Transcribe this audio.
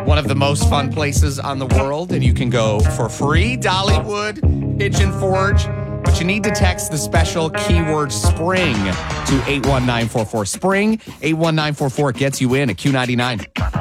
one of the most fun places on the world, and you can go for free. Dollywood, Pigeon Forge. But you need to text the special keyword spring to 81944. Spring 81944 gets you in at Q99.